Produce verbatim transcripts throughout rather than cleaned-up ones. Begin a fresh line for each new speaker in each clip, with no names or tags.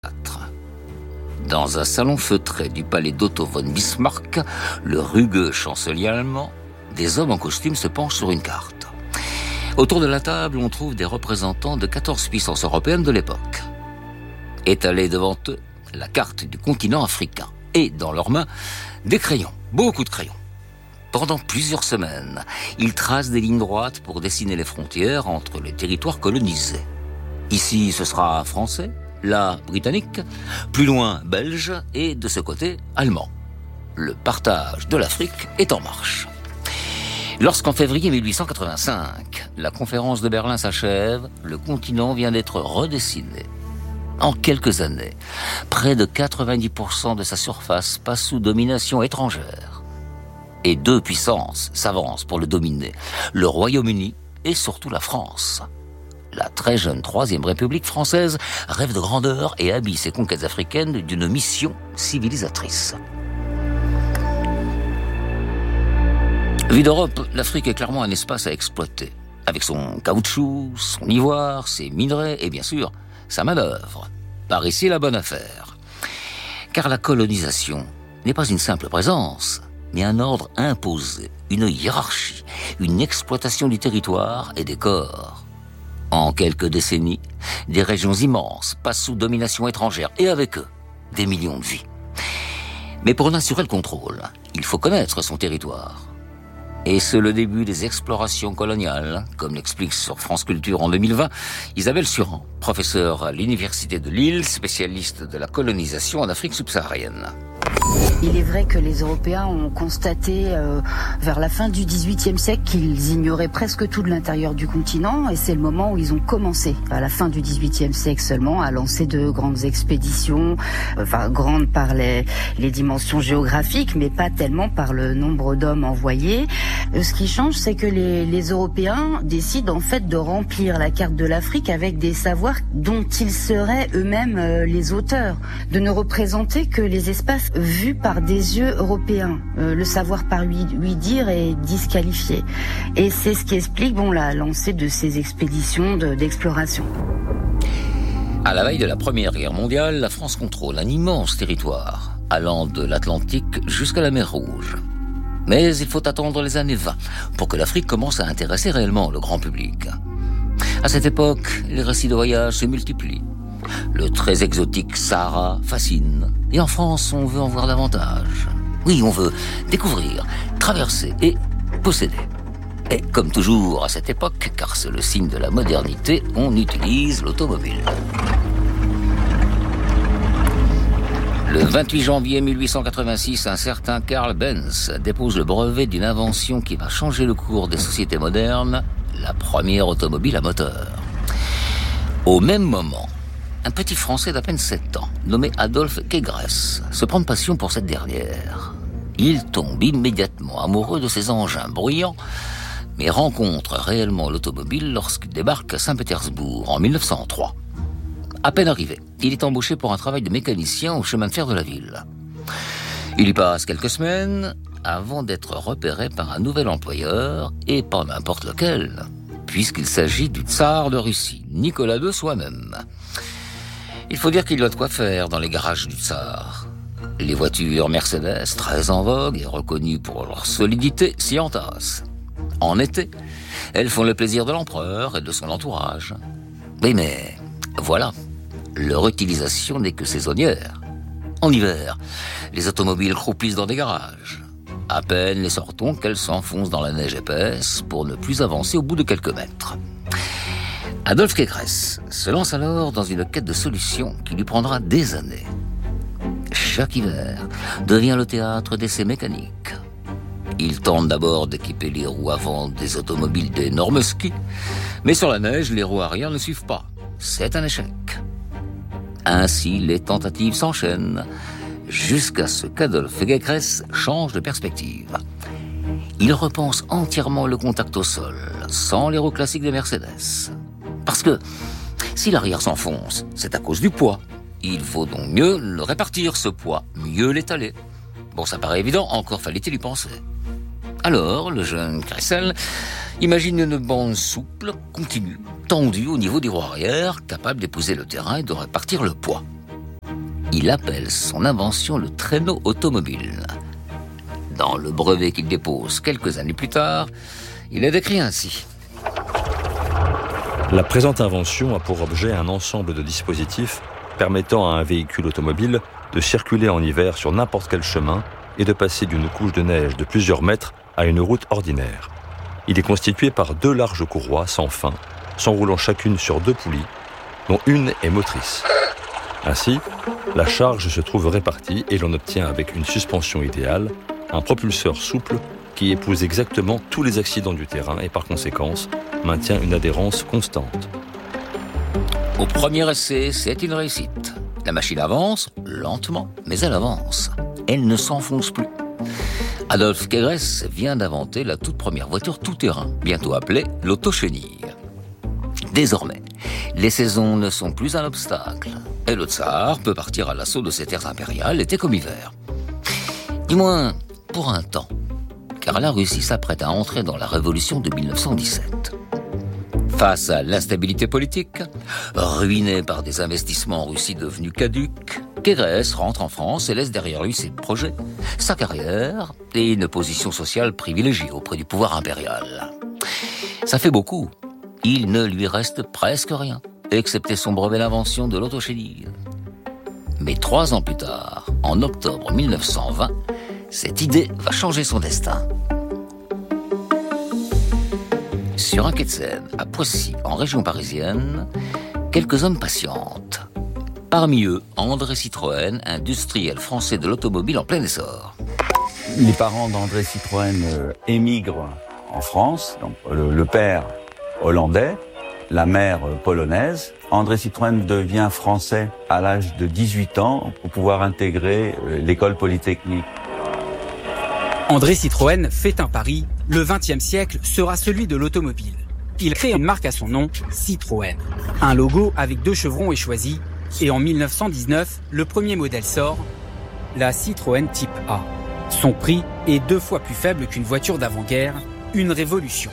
Dans un salon feutré du palais d'Otto von Bismarck, le rugueux chancelier allemand, des hommes en costume se penchent sur une carte. Autour de la table, on trouve des représentants de quatorze puissances européennes de l'époque. Étalés devant eux, la carte du continent africain. Et dans leurs mains, des crayons, beaucoup de crayons. Pendant plusieurs semaines, ils tracent des lignes droites pour dessiner les frontières entre les territoires colonisés. Ici, ce sera français, là, britannique, plus loin, belge, et de ce côté, allemand. Le partage de l'Afrique est en marche. Lorsqu'en février mille huit cent quatre-vingt-cinq, la conférence de Berlin s'achève, le continent vient d'être redessiné. En quelques années, près de quatre-vingt-dix pour cent de sa surface passe sous domination étrangère. Et deux puissances s'avancent pour le dominer, le Royaume-Uni et surtout la France. La très jeune Troisième République française rêve de grandeur et habille ses conquêtes africaines d'une mission civilisatrice. Vue d'Europe, l'Afrique est clairement un espace à exploiter, avec son caoutchouc, son ivoire, ses minerais et bien sûr, sa main-d'œuvre. Par ici la bonne affaire. Car la colonisation n'est pas une simple présence, mais un ordre imposé, une hiérarchie, une exploitation du territoire et des corps. En quelques décennies, des régions immenses passent sous domination étrangère et avec eux, des millions de vies. Mais pour en assurer le contrôle, il faut connaître son territoire. Et c'est le début des explorations coloniales, comme l'explique sur France Culture en deux mille vingt Isabelle Suran, professeure à l'Université de Lille, spécialiste de la colonisation en Afrique subsaharienne.
Il est vrai que les Européens ont constaté euh, vers la fin du dix-huitième siècle qu'ils ignoraient presque tout de l'intérieur du continent et c'est le moment où ils ont commencé, à la fin du dix-huitième siècle seulement, à lancer de grandes expéditions, enfin grandes par les, les dimensions géographiques mais pas tellement par le nombre d'hommes envoyés. Euh, ce qui change, c'est que les, les Européens décident en fait de remplir la carte de l'Afrique avec des savoirs dont ils seraient eux-mêmes euh, les auteurs, de ne représenter que les espaces vus par des yeux européens. Euh, le savoir par lui, lui dire est disqualifié. Et c'est ce qui explique bon, la lancée de ces expéditions de, d'exploration.
À la veille de la Première Guerre mondiale, la France contrôle un immense territoire, allant de l'Atlantique jusqu'à la mer Rouge. Mais il faut attendre les années vingt pour que l'Afrique commence à intéresser réellement le grand public. À cette époque, les récits de voyage se multiplient. Le très exotique Sahara fascine. Et en France, on veut en voir davantage. Oui, on veut découvrir, traverser et posséder. Et comme toujours à cette époque, car c'est le signe de la modernité, on utilise l'automobile. Le vingt-huit janvier mille huit cent quatre-vingt-six, un certain Carl Benz dépose le brevet d'une invention qui va changer le cours des sociétés modernes, la première automobile à moteur. Au même moment, un petit Français d'à peine sept ans, nommé Adolphe Quégresse, se prend de passion pour cette dernière. Il tombe immédiatement amoureux de ces engins bruyants, mais rencontre réellement l'automobile lorsqu'il débarque à Saint-Pétersbourg en mille neuf cent trois. À peine arrivé, il est embauché pour un travail de mécanicien au chemin de fer de la ville. Il y passe quelques semaines avant d'être repéré par un nouvel employeur, et pas n'importe lequel, puisqu'il s'agit du tsar de Russie, Nicolas deux soi-même. Il faut dire qu'il doit de quoi faire dans les garages du tsar. Les voitures Mercedes, très en vogue et reconnues pour leur solidité, s'y entassent. En été, elles font le plaisir de l'empereur et de son entourage. Oui, mais voilà, leur utilisation n'est que saisonnière. En hiver, les automobiles croupissent dans des garages. À peine les sort-on qu'elles s'enfoncent dans la neige épaisse pour ne plus avancer au bout de quelques mètres. Adolphe Quégresse se lance alors dans une quête de solutions qui lui prendra des années. Chaque hiver devient le théâtre d'essais mécaniques. Il tente d'abord d'équiper les roues avant des automobiles d'énormes skis, mais sur la neige, les roues arrière ne suivent pas. C'est un échec. Ainsi, les tentatives s'enchaînent, jusqu'à ce qu'Adolphe Quégresse change de perspective. Il repense entièrement le contact au sol, sans les roues classiques des Mercedes. Parce que si l'arrière s'enfonce, c'est à cause du poids. Il faut donc mieux le répartir, ce poids, mieux l'étaler. Bon, ça paraît évident, encore fallait-il y penser. Alors, le jeune Cressel imagine une bande souple, continue, tendue au niveau des roues arrière, capable d'épouser le terrain et de répartir le poids. Il appelle son invention le traîneau automobile. Dans le brevet qu'il dépose quelques années plus tard, il est décrit ainsi.
La présente invention a pour objet un ensemble de dispositifs permettant à un véhicule automobile de circuler en hiver sur n'importe quel chemin et de passer d'une couche de neige de plusieurs mètres à une route ordinaire. Il est constitué par deux larges courroies sans fin, s'enroulant chacune sur deux poulies, dont une est motrice. Ainsi, la charge se trouve répartie et l'on obtient avec une suspension idéale un propulseur souple qui épouse exactement tous les accidents du terrain et par conséquence maintient une adhérence constante.
Au premier essai, c'est une réussite. La machine avance, lentement, mais elle avance. Elle ne s'enfonce plus. Adolphe Queyres vient d'inventer la toute première voiture tout-terrain, bientôt appelée l'autochenille. Désormais, les saisons ne sont plus un obstacle, et le tsar peut partir à l'assaut de ses terres impériales, été comme hiver. Du moins, pour un temps, car la Russie s'apprête à entrer dans la révolution de mille neuf cent dix-sept. Face à l'instabilité politique, ruiné par des investissements en Russie devenus caducs, Queyres rentre en France et laisse derrière lui ses projets, sa carrière et une position sociale privilégiée auprès du pouvoir impérial. Ça fait beaucoup. Il ne lui reste presque rien, excepté son brevet d'invention de l'autochenille. Mais trois ans plus tard, en octobre mille neuf cent vingt, cette idée va changer son destin. Sur un quai de Seine, à Poissy, en région parisienne, quelques hommes patientent. Parmi eux, André Citroën, industriel français de l'automobile en plein essor.
Les parents d'André Citroën euh, émigrent en France, donc le, le père hollandais, la mère euh, polonaise. André Citroën devient français à l'âge de dix-huit ans pour pouvoir intégrer euh, l'école polytechnique.
André Citroën fait un pari, le vingtième siècle sera celui de l'automobile. Il crée une marque à son nom, Citroën. Un logo avec deux chevrons est choisi, et en mille neuf cent dix-neuf, le premier modèle sort, la Citroën Type A. Son prix est deux fois plus faible qu'une voiture d'avant-guerre, une révolution.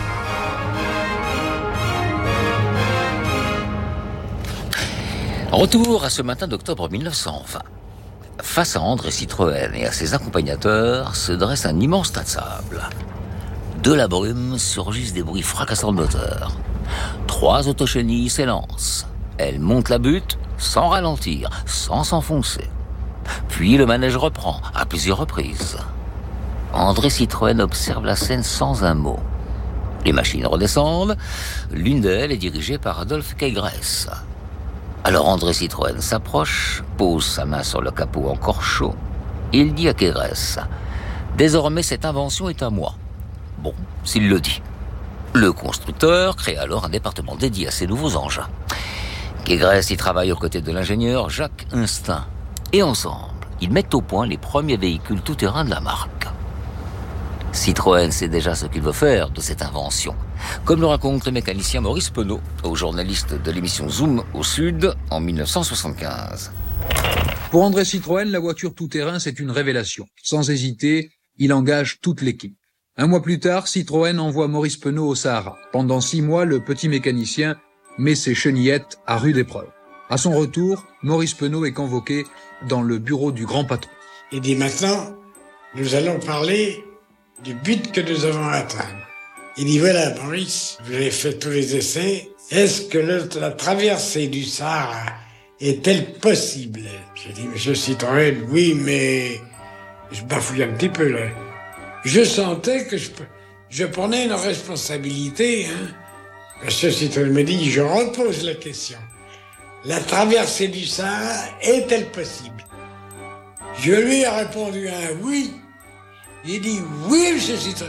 Retour à ce matin d'octobre mille neuf cent vingt. Face à André Citroën et à ses accompagnateurs se dresse un immense tas de sable. De la brume surgissent des bruits fracassants de moteur. Trois autochenilles s'élancent. Elles montent la butte sans ralentir, sans s'enfoncer. Puis le manège reprend à plusieurs reprises. André Citroën observe la scène sans un mot. Les machines redescendent. L'une d'elles est dirigée par Adolphe Queyres. Alors André Citroën s'approche, pose sa main sur le capot encore chaud. Il dit à Queyres, « Désormais, cette invention est à moi. » Bon, s'il le dit. Le constructeur crée alors un département dédié à ces nouveaux engins. Queyres y travaille aux côtés de l'ingénieur Jacques Instinct. Et ensemble, ils mettent au point les premiers véhicules tout-terrain de la marque. Citroën sait déjà ce qu'il veut faire de cette invention, comme le raconte le mécanicien Maurice Penaud, au journaliste de l'émission Zoom au Sud en mille neuf cent soixante-quinze.
Pour André Citroën, la voiture tout-terrain, c'est une révélation. Sans hésiter, il engage toute l'équipe. Un mois plus tard, Citroën envoie Maurice Penaud au Sahara. Pendant six mois, le petit mécanicien met ses chenillettes à rude épreuve. À son retour, Maurice Penaud est convoqué dans le bureau du grand patron.
Il dit maintenant, nous allons parler du but que nous avons atteint. Il dit voilà, Maurice, vous avez fait tous les essais. Est-ce que le, la traversée du Sahara est-elle possible? J'ai dit, monsieur Citroën, oui, mais je bafouille un petit peu là. Je sentais que je, je prenais une responsabilité. Hein. Monsieur Citroën me dit, je repose la question. La traversée du Sahara est-elle possible? Je lui ai répondu un oui. Il dit oui, monsieur Citroën.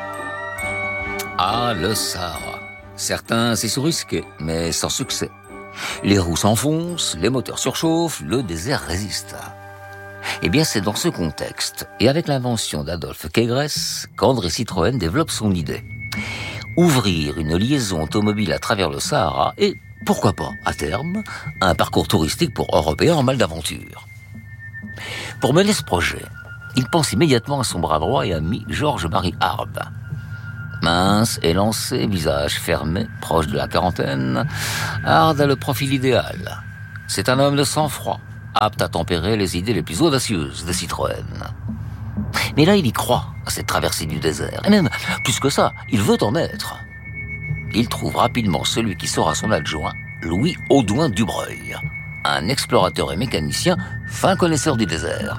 Ah, le Sahara. Certains s'y sont risqués, mais sans succès. Les roues s'enfoncent, les moteurs surchauffent, le désert résiste. Eh bien, c'est dans ce contexte, et avec l'invention d'Adolphe Queyres, qu'André Citroën développe son idée. Ouvrir une liaison automobile à travers le Sahara et, pourquoi pas, à terme, un parcours touristique pour Européens en mal d'aventure. Pour mener ce projet, il pense immédiatement à son bras droit et ami Georges-Marie Hard. Mince, élancé, visage fermé, proche de la quarantaine, Hard a le profil idéal. C'est un homme de sang-froid, apte à tempérer les idées les plus audacieuses de Citroën. Mais là, il y croit à cette traversée du désert. Et même, plus que ça, il veut en être. Il trouve rapidement celui qui sera son adjoint, Louis Audouin Dubreuil, un explorateur et mécanicien fin connaisseur du désert.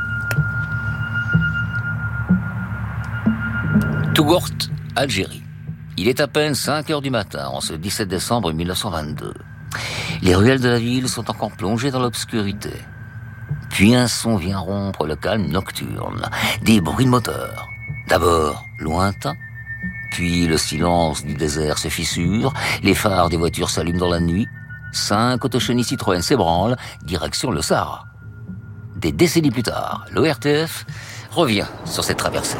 Tougourt, Algérie. Il est à peine cinq heures du matin, en ce dix-sept décembre mille neuf cent vingt-deux. Les ruelles de la ville sont encore plongées dans l'obscurité. Puis un son vient rompre le calme nocturne. Des bruits de moteur. D'abord lointains, puis le silence du désert se fissure, les phares des voitures s'allument dans la nuit, cinq autochenilles Citroën s'ébranlent, direction le Sahara. Des décennies plus tard, l'O R T F revient sur cette traversée.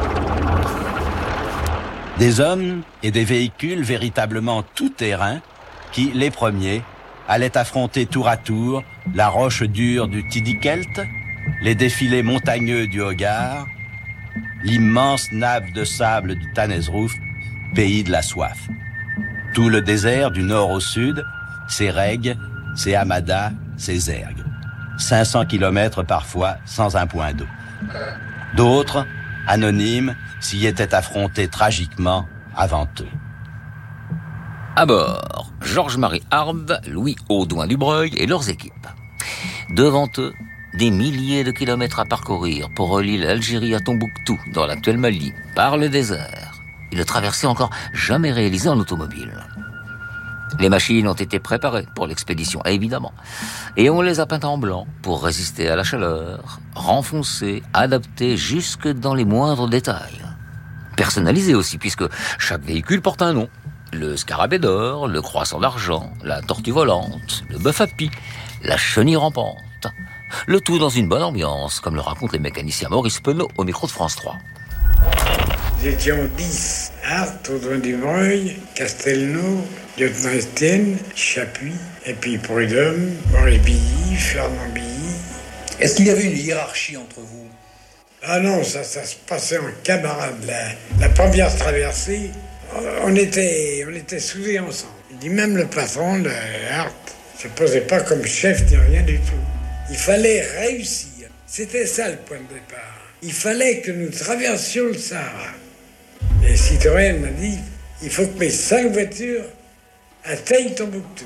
Des hommes et des véhicules véritablement tout-terrain qui, les premiers, allaient affronter tour à tour la roche dure du Tidikelt, les défilés montagneux du Hogar, l'immense nappe de sable du Tanezrouf, pays de la soif. Tout le désert du nord au sud, ses Reg, ses Hamada, ses Ergues. cinq cents kilomètres parfois sans un point d'eau. D'autres, anonymes, s'y étaient affrontés tragiquement avant eux.
À bord, Georges-Marie Hard, Louis Audouin Dubreuil et leurs équipes. Devant eux, des milliers de kilomètres à parcourir pour relier l'Algérie à Tombouctou, dans l'actuel Mali, par le désert. Une traversée encore jamais réalisée en automobile. Les machines ont été préparées pour l'expédition, évidemment. Et on les a peintes en blanc pour résister à la chaleur, renfoncées, adaptées jusque dans les moindres détails. Personnalisées aussi, puisque chaque véhicule porte un nom. Le scarabée d'or, le croissant d'argent, la tortue volante, le bœuf à pie, la chenille rampante. Le tout dans une bonne ambiance, comme le racontent les mécaniciens Maurice Penaud au micro de France trois.
Nous étions dix. Hart, Audouin Dubreuil, Castelnau, Lieutenant Estienne, Chapuis, et puis Prudhomme, Maurice Billy, Fernand Billy.
Est-ce qu'il y avait une hiérarchie entre vous?
Ah non, ça, ça se passait en camarade. La, la première traversée, on était, on était soudés ensemble. Il dit même le patron de Hart ne se posait pas comme chef ni rien du tout. Il fallait réussir. C'était ça le point de départ. Il fallait que nous traversions le Sahara. Et Citroën m'a dit, il faut que mes cinq voitures atteignent Tombouctou.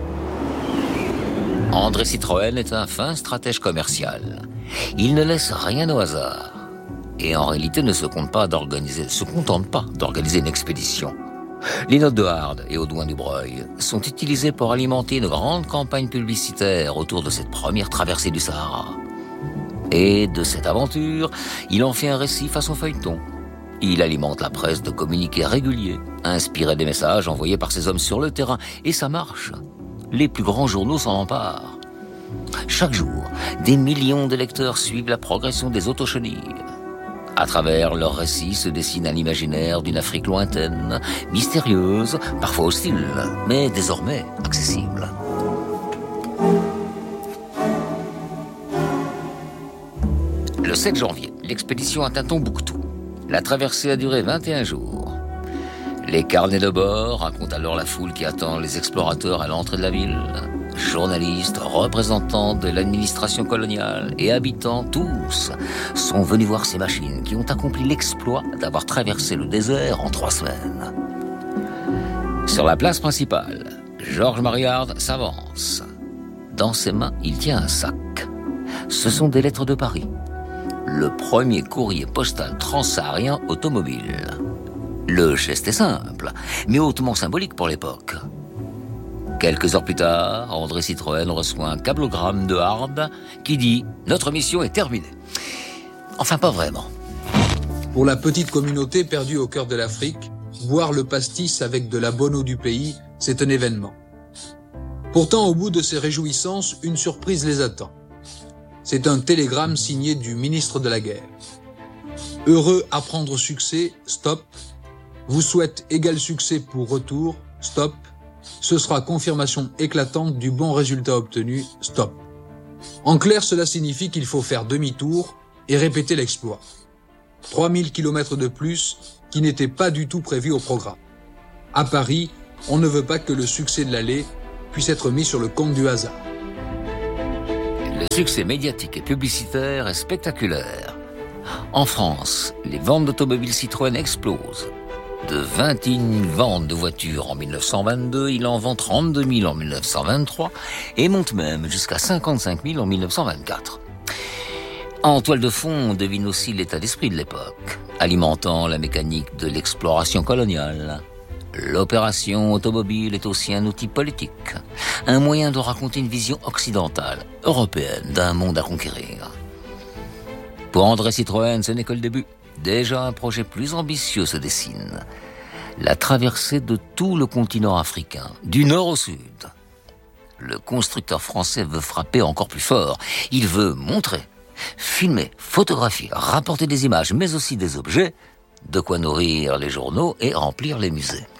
André Citroën est un fin stratège commercial. Il ne laisse rien au hasard. Et en réalité ne se compte pas d'organiser, se contente pas d'organiser une expédition. Les notes de Hard et Audouin Dubreuil sont utilisées pour alimenter une grande campagne publicitaire autour de cette première traversée du Sahara. Et de cette aventure, il en fait un récit façon feuilleton. Il alimente la presse de communiqués réguliers, inspirés des messages envoyés par ces hommes sur le terrain. Et ça marche. Les plus grands journaux s'en emparent. Chaque jour, des millions de lecteurs suivent la progression des autochenilles. À travers leurs récits se dessine un imaginaire d'une Afrique lointaine, mystérieuse, parfois hostile, mais désormais accessible. Le sept janvier, l'expédition atteint Tombouctou. La traversée a duré vingt et un jours. Les carnets de bord racontent alors la foule qui attend les explorateurs à l'entrée de la ville. Journalistes, représentants de l'administration coloniale et habitants, tous, sont venus voir ces machines qui ont accompli l'exploit d'avoir traversé le désert en trois semaines. Sur la place principale, Georges-Marie Hard s'avance. Dans ses mains, il tient un sac. Ce sont des lettres de Paris. Le premier courrier postal transsaharien automobile. Le geste est simple, mais hautement symbolique pour l'époque. Quelques heures plus tard, André Citroën reçoit un cablogramme de Hard qui dit « Notre mission est terminée ». Enfin, pas vraiment.
Pour la petite communauté perdue au cœur de l'Afrique, boire le pastis avec de la bonne eau du pays, c'est un événement. Pourtant, au bout de ces réjouissances, une surprise les attend. C'est un télégramme signé du ministre de la Guerre. « Heureux apprendre succès, stop. Vous souhaite égal succès pour retour, stop. Ce sera confirmation éclatante du bon résultat obtenu, stop. » En clair, cela signifie qu'il faut faire demi-tour et répéter l'exploit. trois mille kilomètres de plus qui n'étaient pas du tout prévus au programme. À Paris, on ne veut pas que le succès de l'aller puisse être mis sur le compte du hasard.
Le succès médiatique et publicitaire est spectaculaire. En France, les ventes d'automobiles Citroën explosent. De vingt et une mille ventes de voitures en mille neuf cent vingt-deux, il en vend trente-deux mille en mille neuf cent vingt-trois et monte même jusqu'à cinquante-cinq mille en mille neuf cent vingt-quatre. En toile de fond, on devine aussi l'état d'esprit de l'époque, alimentant la mécanique de l'exploration coloniale. L'opération automobile est aussi un outil politique, un moyen de raconter une vision occidentale, européenne, d'un monde à conquérir. Pour André Citroën, ce n'est que le début. Déjà un projet plus ambitieux se dessine. La traversée de tout le continent africain, du nord au sud. Le constructeur français veut frapper encore plus fort. Il veut montrer, filmer, photographier, rapporter des images, mais aussi des objets, de quoi nourrir les journaux et remplir les musées.